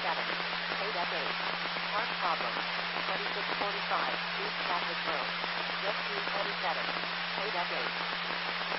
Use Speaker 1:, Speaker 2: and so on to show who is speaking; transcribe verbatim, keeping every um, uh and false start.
Speaker 1: seven. Paid at eight. Heart problem. twenty-six forty-five. East Catholic Road. Just three twenty-seven. Paid at eight.